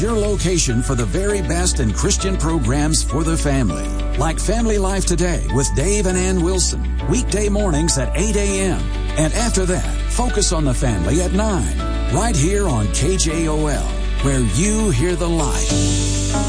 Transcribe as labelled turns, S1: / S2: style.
S1: Your location for the very best in Christian programs for the family, like Family Life Today with Dave and Ann Wilson, weekday mornings at 8 a.m. And after that, Focus on the Family at 9, right here on KJOL, where you hear the light.